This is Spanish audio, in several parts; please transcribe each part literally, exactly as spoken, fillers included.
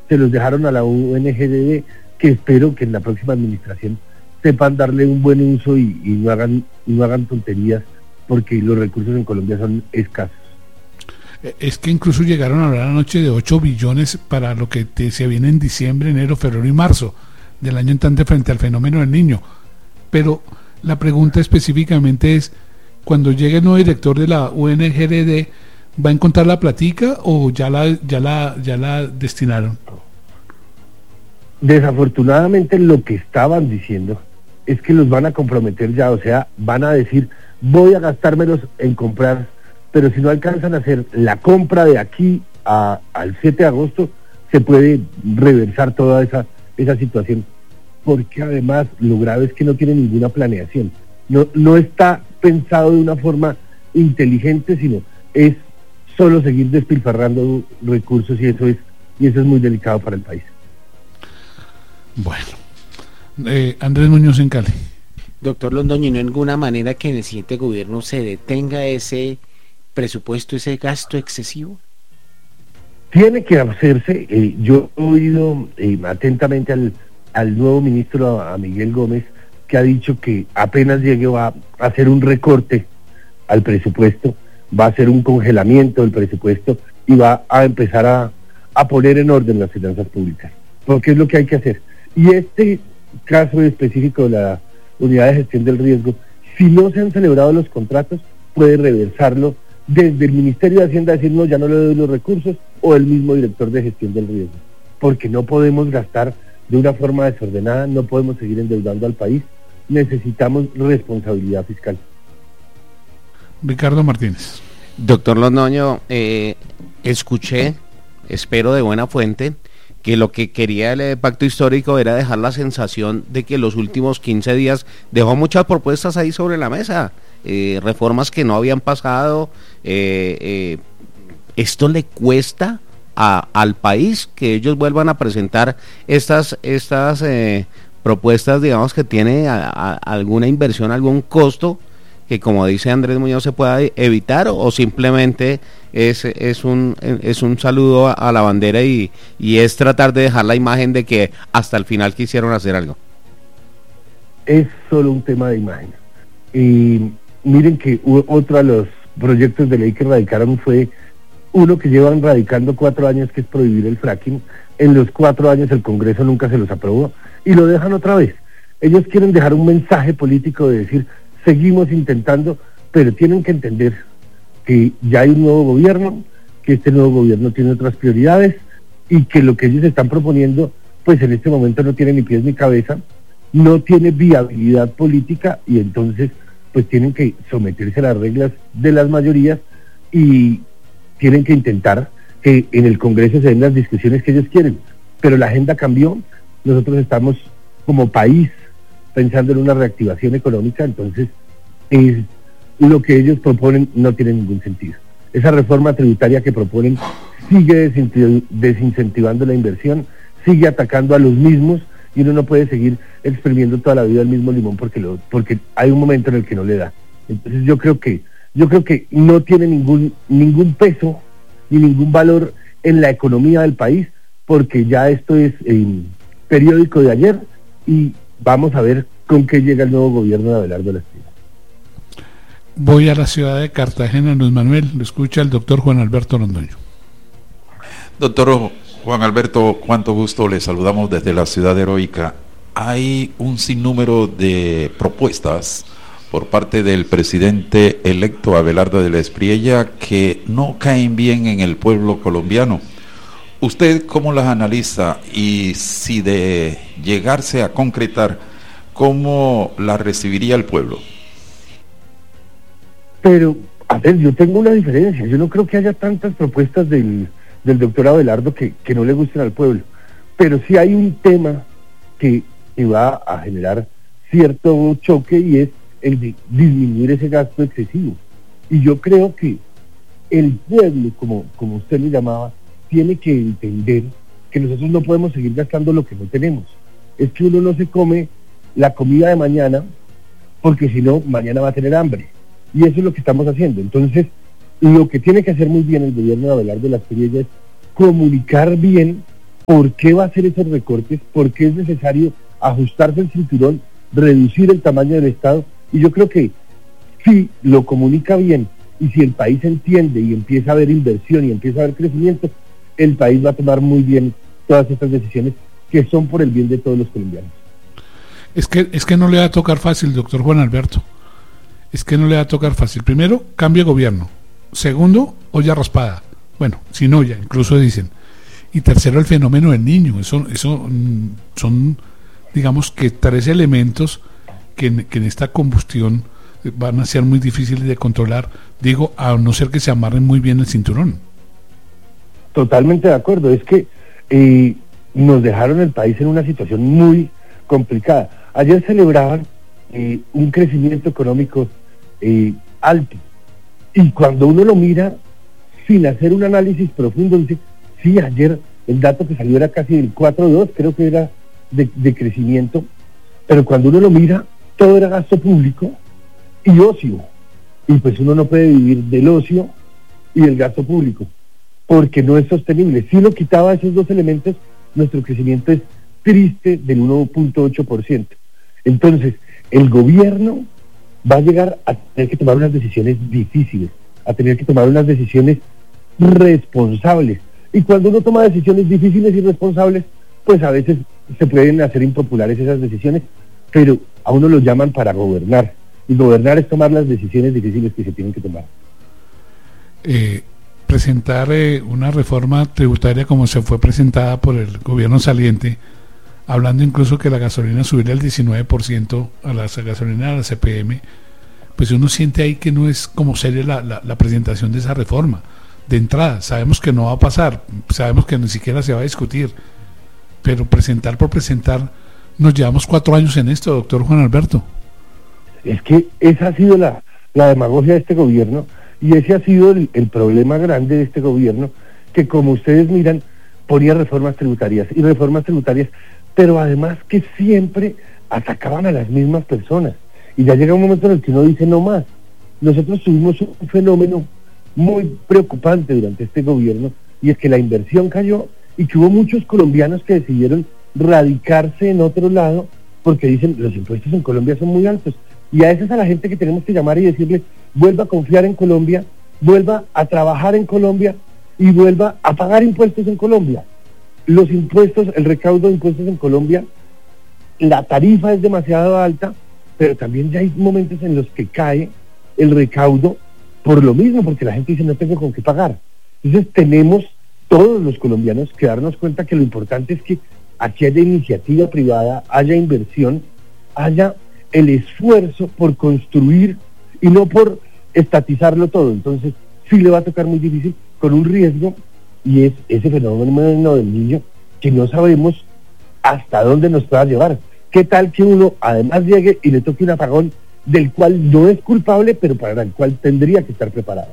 se los dejaron a la U N G R D, que espero que en la próxima administración sepan darle un buen uso y, y no hagan, y no hagan tonterías, porque los recursos en Colombia son escasos. Es que incluso llegaron a hablar anoche de ocho billones para lo que te, se viene en diciembre, enero, febrero y marzo del año entrante frente al fenómeno del Niño. Pero la pregunta específicamente es, cuando llegue el nuevo director de la U N G R D, ¿va a encontrar la platica o ya la, ya la, ya la destinaron? Desafortunadamente lo que estaban diciendo es que los van a comprometer ya, o sea, van a decir, voy a gastármelos en comprar, pero si no alcanzan a hacer la compra de aquí a, al siete de agosto, se puede reversar toda esa, esa situación, porque además lo grave es que no tiene ninguna planeación, no, no está pensado de una forma inteligente, sino es solo seguir despilfarrando recursos, y eso es, y eso es muy delicado para el país. Bueno, eh, Andrés Muñoz en Cali. Doctor Londoño, ¿no hay alguna manera que en el siguiente gobierno se detenga ese presupuesto, ese gasto excesivo? Tiene que hacerse. Eh, yo he oído eh, atentamente al, al nuevo ministro, a Miguel Gómez, que ha dicho que apenas llegue va a hacer un recorte al presupuesto, va a hacer un congelamiento del presupuesto y va a empezar a, a poner en orden las finanzas públicas, porque es lo que hay que hacer. Y este caso específico de la unidad de gestión del riesgo, si no se han celebrado los contratos, puede reversarlo desde el Ministerio de Hacienda, decir no, ya no le doy los recursos, o el mismo director de gestión del riesgo, porque no podemos gastar de una forma desordenada, no podemos seguir endeudando al país, necesitamos responsabilidad fiscal. Ricardo Martínez. Doctor Londoño, eh, escuché, espero de buena fuente, que lo que quería el pacto histórico era dejar la sensación de que los últimos quince días dejó muchas propuestas ahí sobre la mesa, eh, reformas que no habían pasado. eh, eh, ¿Esto le cuesta a, al país que ellos vuelvan a presentar estas, estas eh, propuestas, digamos, que tiene a, a, alguna inversión, algún costo, que como dice Andrés Muñoz se pueda evitar, o simplemente es, es, un, es un saludo a la bandera y, y es tratar de dejar la imagen de que hasta el final quisieron hacer algo? Es solo un tema de imagen. Y miren que otro de los proyectos de ley que radicaron fue uno que llevan radicando cuatro años, que es prohibir el fracking. En los cuatro años el Congreso nunca se los aprobó y lo dejan otra vez. Ellos quieren dejar un mensaje político de decir, seguimos intentando, pero tienen que entender que ya hay un nuevo gobierno, que este nuevo gobierno tiene otras prioridades y que lo que ellos están proponiendo, pues en este momento no tiene ni pies ni cabeza, no tiene viabilidad política, y entonces pues tienen que someterse a las reglas de las mayorías y tienen que intentar que en el Congreso se den las discusiones que ellos quieren. Pero la agenda cambió, nosotros estamos como país pensando en una reactivación económica, entonces eh, lo que ellos proponen no tiene ningún sentido. Esa reforma tributaria que proponen sigue desincentivando la inversión, sigue atacando a los mismos, y uno no puede seguir exprimiendo toda la vida el mismo limón porque lo, porque hay un momento en el que no le da. Entonces yo creo que yo creo que no tiene ningún ningún peso ni ningún valor en la economía del país, porque ya esto es eh, periódico de ayer, y vamos a ver con qué llega el nuevo gobierno de Abelardo Leslie. Voy a la ciudad de Cartagena, Luis Manuel, lo escucha el doctor Juan Alberto Londoño. Doctor Juan Alberto, cuánto gusto, le saludamos desde la ciudad heroica. Hay un sinnúmero de propuestas por parte del presidente electo Abelardo de la Espriella que no caen bien en el pueblo colombiano. ¿Usted cómo las analiza? Y si de llegarse a concretar, ¿cómo las recibiría el pueblo? Pero, a ver, yo tengo una diferencia. Yo no creo que haya tantas propuestas del, del doctor Abelardo que, que no le gusten al pueblo. Pero sí hay un tema que, que va a generar cierto choque, y es el de disminuir ese gasto excesivo. Y yo creo que el pueblo, como, como usted le llamaba, tiene que entender que nosotros no podemos seguir gastando lo que no tenemos. Es que uno no se come la comida de mañana, porque si no, mañana va a tener hambre. Y eso es lo que estamos haciendo. Entonces, lo que tiene que hacer muy bien el gobierno de Abelardo de la Espriella es comunicar bien por qué va a hacer esos recortes, por qué es necesario ajustarse el cinturón, reducir el tamaño del Estado, y yo creo que si lo comunica bien, y si el país entiende y empieza a haber inversión y empieza a haber crecimiento, el país va a tomar muy bien todas estas decisiones que son por el bien de todos los colombianos. Es que, es que no le va a tocar fácil, doctor Juan Alberto. Es que no le va a tocar fácil. Primero, cambio de gobierno. Segundo, olla raspada. Bueno, sin olla, incluso dicen. Y tercero, el fenómeno del niño. Eso, eso mm, son, digamos que tres elementos que en, que en esta combustión van a ser muy difíciles de controlar, digo, a no ser que se amarren muy bien el cinturón. Totalmente de acuerdo. Es que eh, nos dejaron el país en una situación muy complicada. Ayer celebraban eh, un crecimiento económico eh, alto, y cuando uno lo mira sin hacer un análisis profundo, dice, sí, ayer el dato que salió era casi del cuatro punto dos, creo que era de, de crecimiento, pero cuando uno lo mira, todo era gasto público y ocio, y pues uno no puede vivir del ocio y del gasto público, porque no es sostenible. Si uno quitaba esos dos elementos, nuestro crecimiento es triste del uno punto ocho por ciento. Entonces, el gobierno va a llegar a tener que tomar unas decisiones difíciles, a tener que tomar unas decisiones responsables, y cuando uno toma decisiones difíciles y responsables, pues a veces se pueden hacer impopulares esas decisiones, pero a uno lo llaman para gobernar, y gobernar es tomar las decisiones difíciles que se tienen que tomar. Eh, presentar eh, una reforma tributaria como se fue presentada por el gobierno saliente, hablando incluso que la gasolina subiera el diecinueve por ciento a la gasolina, a la C P M, pues uno siente ahí que no es como seria la, la, la presentación de esa reforma. De entrada, sabemos que no va a pasar, sabemos que ni siquiera se va a discutir, pero presentar por presentar, nos llevamos cuatro años en esto, doctor Juan Alberto. Es que esa ha sido la, la demagogia de este gobierno, y ese ha sido el, el problema grande de este gobierno, que como ustedes miran, ponía reformas tributarias y reformas tributarias, pero además que siempre atacaban a las mismas personas, y ya llega un momento en el que uno dice no más. Nosotros tuvimos un fenómeno muy preocupante durante este gobierno, y es que la inversión cayó, y que hubo muchos colombianos que decidieron radicarse en otro lado, porque dicen, los impuestos en Colombia son muy altos, y a esa es a la gente que tenemos que llamar y decirle, vuelva a confiar en Colombia, vuelva a trabajar en Colombia, y vuelva a pagar impuestos en Colombia. Los impuestos, el recaudo de impuestos en Colombia, la tarifa es demasiado alta, pero también ya hay momentos en los que cae el recaudo por lo mismo, porque la gente dice no tengo con qué pagar. Entonces tenemos todos los colombianos que darnos cuenta que lo importante es que aquí haya iniciativa privada, haya inversión, haya el esfuerzo por construir y no por estatizarlo todo. Entonces sí le va a tocar muy difícil, con un riesgo, y es ese fenómeno del niño que no sabemos hasta dónde nos pueda llevar. ¿Qué tal que uno además llegue y le toque un apagón del cual no es culpable, pero para el cual tendría que estar preparado?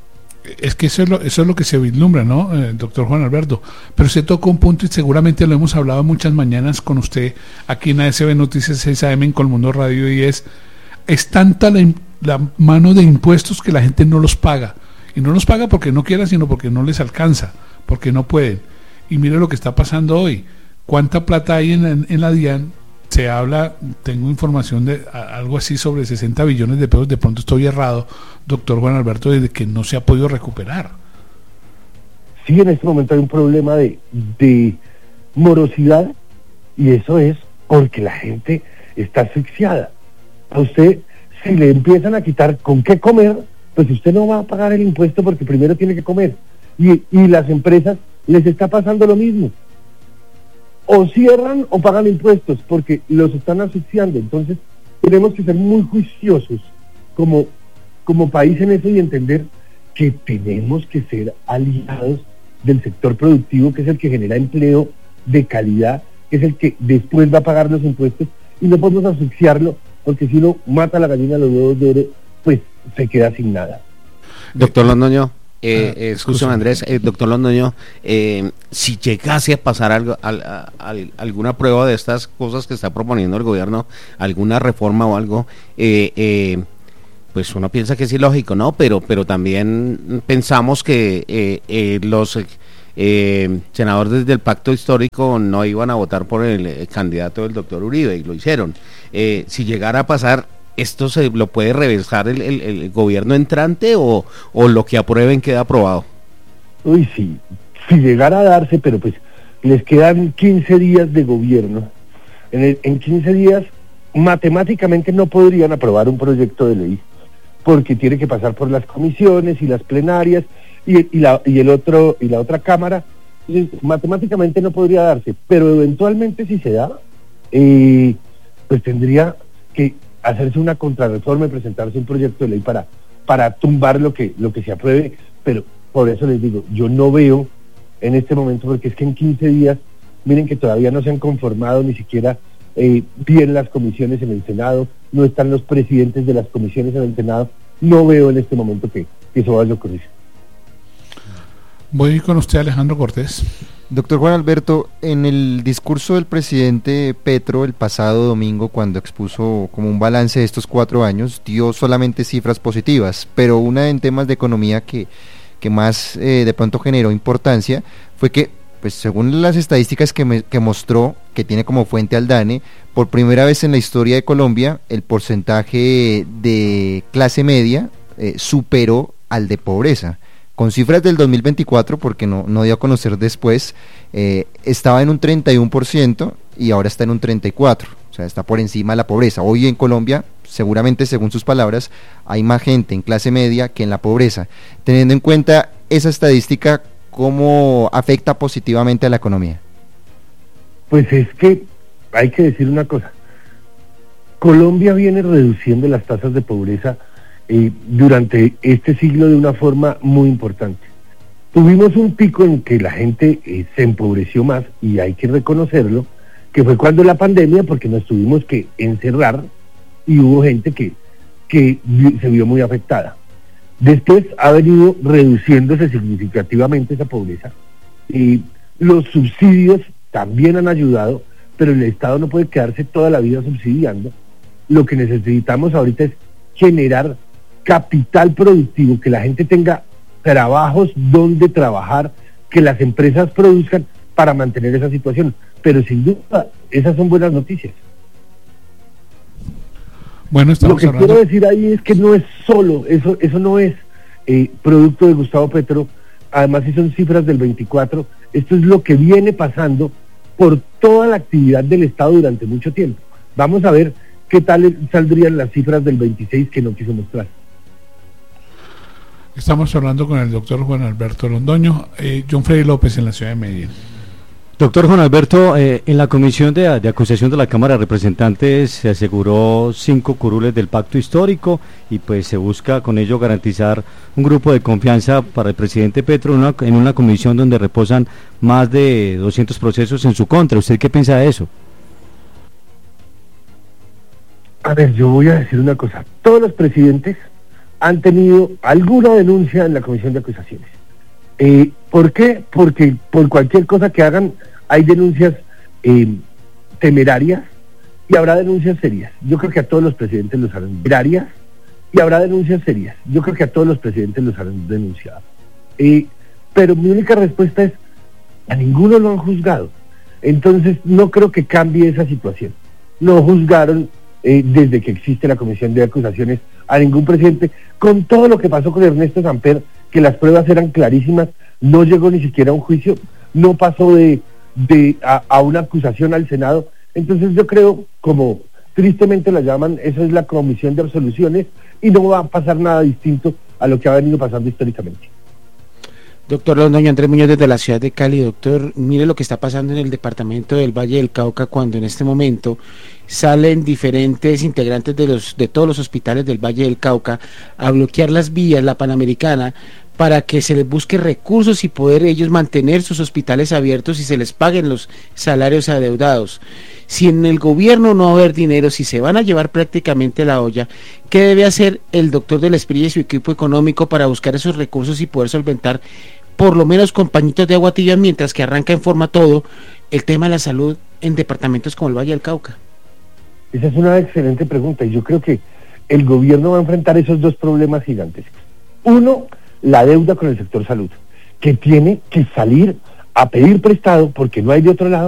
Es que eso es lo, eso es lo que se vislumbra, ¿no, eh, doctor Juan Alberto? Pero usted tocó un punto, y seguramente lo hemos hablado muchas mañanas con usted aquí en A S B Noticias seis A M en Colmundo Radio, y es, es tanta la, la mano de impuestos que la gente no los paga. Y no los paga porque no quiera, sino porque no les alcanza, porque no pueden. Y mire lo que está pasando hoy. ¿Cuánta plata hay en, en, en la DIAN? Se habla, tengo información de a, algo así sobre sesenta billones de pesos, de pronto estoy errado, doctor Juan Alberto, desde que no se ha podido recuperar. Sí, en este momento hay un problema de, de morosidad, y eso es porque la gente está asfixiada. A usted, si le empiezan a quitar con qué comer, pues usted no va a pagar el impuesto porque primero tiene que comer. Y, y las empresas les está pasando lo mismo. O cierran o pagan impuestos porque los están asfixiando. Entonces tenemos que ser muy juiciosos como, como país en eso, y entender que tenemos que ser aliados del sector productivo, que es el que genera empleo de calidad, que es el que después va a pagar los impuestos, y no podemos asfixiarlo, porque si uno mata a la gallina a los huevos de oro, pues se queda sin nada. Doctor Londoño, eh, ah, eh, escúchame Andrés, eh, doctor Londoño, eh, si llegase a pasar algo, al, al, alguna prueba de estas cosas que está proponiendo el gobierno, alguna reforma o algo, eh, eh, pues uno piensa que es ilógico, ¿no? Pero, pero también pensamos que eh, eh, los eh, senadores del pacto histórico no iban a votar por el, el candidato del doctor Uribe, y lo hicieron. Eh, si llegara a pasar, ¿esto se lo puede reversar el, el, el gobierno entrante o, o lo que aprueben queda aprobado? Uy, sí, si llegara a darse, pero pues les quedan quince días de gobierno. En, el, en quince días, matemáticamente no podrían aprobar un proyecto de ley, porque tiene que pasar por las comisiones y las plenarias y, y, la, y, el otro, y la otra cámara. Entonces, matemáticamente no podría darse, pero eventualmente si se da, eh, pues tendría que hacerse una contrarreforma y presentarse un proyecto de ley para, para tumbar lo que, lo que se apruebe, pero por eso les digo, yo no veo en este momento, porque es que en quince días, miren que todavía no se han conformado ni siquiera eh, bien las comisiones en el Senado, no están los presidentes de las comisiones en el Senado, no veo en este momento que, que eso vaya a ocurrir. Voy con usted, Alejandro Cortés. Doctor Juan Alberto, en el discurso del presidente Petro el pasado domingo, cuando expuso como un balance de estos cuatro años, dio solamente cifras positivas, pero una en temas de economía que, que más eh, de pronto generó importancia fue que, pues según las estadísticas que, me, que mostró, que tiene como fuente al DANE, por primera vez en la historia de Colombia, el porcentaje de clase media eh, superó al de pobreza. Con cifras del dos mil veinticuatro, porque no, no dio a conocer después, eh, estaba en un treinta y uno por ciento y ahora está en un treinta y cuatro por ciento, o sea, está por encima de la pobreza. Hoy en Colombia, seguramente según sus palabras, hay más gente en clase media que en la pobreza. Teniendo en cuenta esa estadística, ¿cómo afecta positivamente a la economía? Pues es que hay que decir una cosa, Colombia viene reduciendo las tasas de pobreza Eh, durante este siglo de una forma muy importante. Tuvimos un pico en que la gente eh, se empobreció más, y hay que reconocerlo, que fue cuando la pandemia, porque nos tuvimos que encerrar y hubo gente que, que se vio muy afectada. Después ha venido reduciéndose significativamente esa pobreza, y los subsidios también han ayudado, pero el Estado no puede quedarse toda la vida subsidiando. Lo que necesitamos ahorita es generar capital productivo, que la gente tenga trabajos donde trabajar, que las empresas produzcan para mantener esa situación. Pero sin duda, esas son buenas noticias. Bueno, estamos Lo que hablando... quiero decir ahí es que no es solo, eso, eso no es eh, producto de Gustavo Petro, además si son cifras del veinticuatro, esto es lo que viene pasando por toda la actividad del Estado durante mucho tiempo. Vamos a ver qué tal saldrían las cifras del veintiséis que no quiso mostrar. Estamos hablando con el doctor Juan Alberto Londoño, eh, John Freddy López en la ciudad de Medellín. Doctor Juan Alberto, eh, en la comisión de, de acusación de la Cámara de Representantes se aseguró cinco curules del pacto histórico y pues se busca con ello garantizar un grupo de confianza para el presidente Petro en una, en una comisión donde reposan más de doscientos procesos en su contra. ¿Usted qué piensa de eso? A ver, yo voy a decir una cosa. Todos los presidentes han tenido alguna denuncia en la comisión de acusaciones. Eh, ¿Por qué? Porque por cualquier cosa que hagan hay denuncias eh, temerarias y habrá denuncias serias. Yo creo que a todos los presidentes los han temerarias y habrá denuncias serias. Yo creo que a todos los presidentes los han denunciado. Eh, pero mi única respuesta es, a ninguno lo han juzgado. Entonces no creo que cambie esa situación. No juzgaron eh, desde que existe la comisión de acusaciones a ningún presidente, con todo lo que pasó con Ernesto Samper, que las pruebas eran clarísimas, no llegó ni siquiera a un juicio, no pasó de, de a, a una acusación al Senado. Entonces yo creo, como tristemente la llaman, esa es la comisión de absoluciones y no va a pasar nada distinto a lo que ha venido pasando históricamente. Doctor Londoño, Andrés Muñoz desde la ciudad de Cali. Doctor, mire lo que está pasando en el departamento del Valle del Cauca, cuando en este momento salen diferentes integrantes de los de todos los hospitales del Valle del Cauca a bloquear las vías, la Panamericana, para que se les busque recursos y poder ellos mantener sus hospitales abiertos y se les paguen los salarios adeudados. Si en el gobierno no va a haber dinero, si se van a llevar prácticamente la olla, ¿qué debe hacer el doctor de la Esprilla y su equipo económico para buscar esos recursos y poder solventar por lo menos con pañitos de agua tibia mientras que arranca en forma todo el tema de la salud en departamentos como el Valle del Cauca? Esa es una excelente pregunta y yo creo que el gobierno va a enfrentar esos dos problemas gigantes. Uno, la deuda con el sector salud, que tiene que salir a pedir prestado porque no hay de otro lado